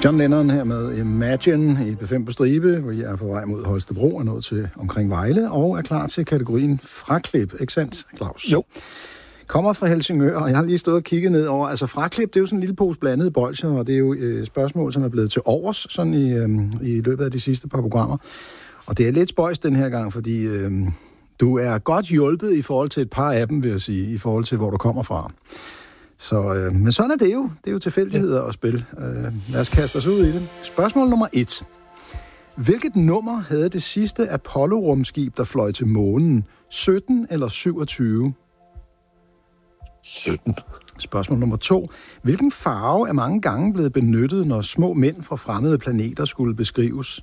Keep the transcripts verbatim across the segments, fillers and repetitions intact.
John Lennon her med Imagine i B fem på stribe, hvor I er på vej mod Holstebro og nået til omkring Vejle, og er klar til kategorien fraklip, ikke sandt, Claus? Jo. Kommer fra Helsingør, og jeg har lige stået og kigget ned over, altså fraklip, det er jo sådan en lille pose blandede bolsjer, og det er jo øh, spørgsmål, som er blevet til overs, sådan i, øh, i løbet af de sidste par programmer. Og det er lidt spøjst den her gang, fordi øh, du er godt hjulpet i forhold til et par af dem, vil jeg sige, i forhold til, hvor du kommer fra. Så, øh, men sådan er det jo. Det er jo tilfældigheder at spille. Øh, lad os kaste os ud i det. Spørgsmål nummer et. Hvilket nummer havde det sidste Apollo-rumskib, der fløj til månen? sytten eller syvogtyve? sytten. Spørgsmål nummer to. Hvilken farve er mange gange blevet benyttet, når små mænd fra fremmede planeter skulle beskrives?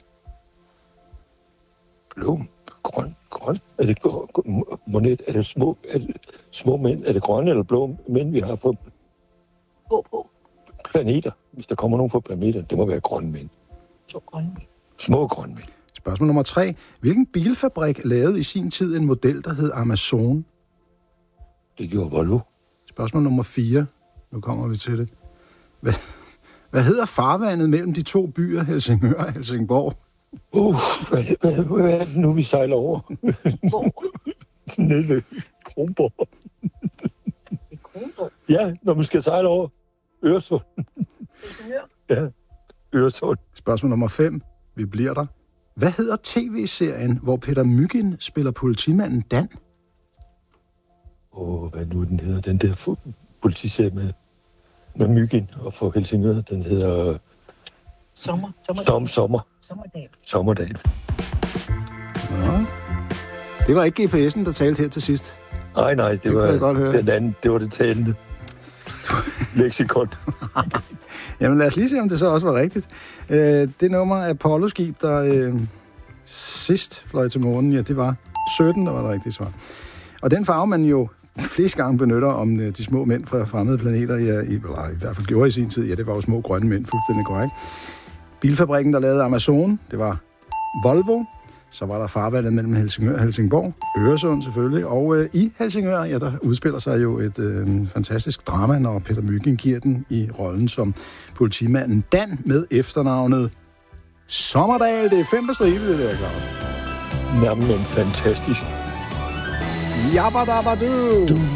Blå, grøn, grøn. Er det monet? Er det små, er det små mænd? Er det grønne eller blå mænd, vi har på, på planeter? Hvis der kommer nogen på planeter, det må være grønne mænd. Så grønne mænd. Små grønne mænd. Spørgsmål nummer tre. Hvilken bilfabrik lavede i sin tid en model, der hed Amazon? Det gjorde Volvo. Spørgsmål nummer fire. Nu kommer vi til det. Hvad, hvad hedder farvandet mellem de to byer, Helsingør og Helsingborg? Uh, hvad, hvad, hvad er det nu, vi sejler over? Nede ved Kronborg. Kronborg? Ja, når man skal sejle over Øresund. Ja, Øresund. Spørgsmål nummer fem. Vi bliver der. Hvad hedder tv-serien, hvor Peter Mygind spiller politimanden Dan? Åh, oh, hvad nu den hedder? Den der politiserie med, med Mygind og for Helsingør, den hedder... Sommer. Sommer. Sommer. Sommerdag. Sommerdag. Ja. Det var ikke G P S'en, der talte her til sidst. Nej, nej, det, det var godt høre. Den anden. Det var det talende. Lexikon. Jamen lad os lige se, om det så også var rigtigt. Øh, det nummer af Apollo-skib, der øh, sidst fløj til månen, ja, det var sytten, der var det rigtige svar. Og den farve, man jo flest gange benytter om øh, de små mænd fra fremmede planeter, ja, i, eller i hvert fald gjorde i sin tid, ja, det var jo små grønne mænd, fuldstændig korrekt. Bilfabrikken, der lavede Amazon, det var Volvo. Så var der farvandet mellem Helsingør og Helsingborg, Øresund selvfølgelig, og øh, i Helsingør, ja, der udspiller sig jo et øh, fantastisk drama, når Peter Mygind giver den i rollen som politimanden Dan med efternavnet Sommerdal. Det er fem på stribe, det der, Claus. Jamen, fantastisk. Jabba-dabba-du! Du.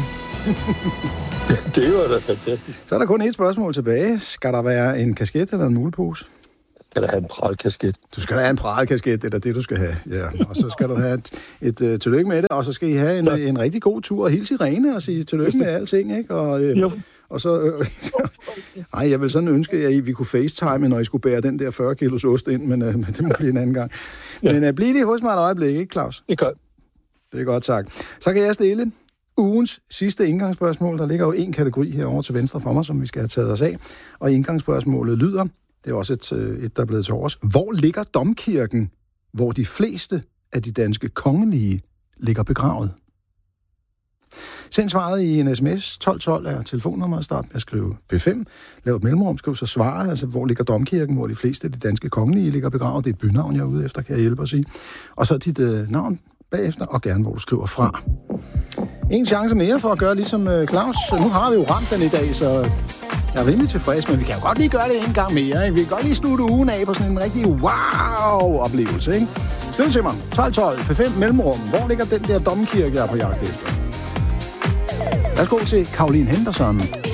Det var da fantastisk. Så er der kun et spørgsmål tilbage. Skal der være en kasket eller en mulepose? Skal der have en pralkasket? Du skal da have en pralkasket, det er det, du skal have. Ja. Og så skal du have et, et, et tillykke med det, og så skal I have en, en rigtig god tur og hilse Irene og sige tillykke med alting, ikke? Og, øh, og så... Øh, ej, jeg vil sådan ønske, at vi kunne facetime, når I skulle bære den der fyrre kilos ost ind, men, øh, men det må blive en anden gang. Ja. Men øh, bliv lige hos mig et øjeblik, ikke, Claus? Det gør. Det er godt sagt. Så kan jeg stille ugens sidste indgangsspørgsmål. Der ligger jo en kategori herovre til venstre for mig, som vi skal have taget os af. Og indgangsspørgsmålet lyder... Det er også et, et, der er blevet til års. Hvor ligger Domkirken, hvor de fleste af de danske kongelige ligger begravet? Send svaret i en sms. tolv tolv er telefonnummer. Start med at skrive B fem. Lav et mellemrum. Skriv så svaret. Altså, hvor ligger Domkirken, hvor de fleste af de danske kongelige ligger begravet. Det er et bynavn, jeg er ude efter, kan jeg hjælpe at sige. Og så dit øh, navn bagefter, og gerne, hvor du skriver fra. En chance mere for at gøre ligesom øh, Claus. Nu har vi jo ramt den i dag, så... Jeg er rimelig tilfreds, men vi kan jo godt lige gøre det en gang mere. Ikke? Vi kan godt lige slutte ugen af på sådan en rigtig wow-oplevelse. Ikke? Skriv til mig. tolv tolv P fem mellemrum. Hvor ligger den der domkirke, jeg er på jagt efter? Lad os gå til Caroline Henderson.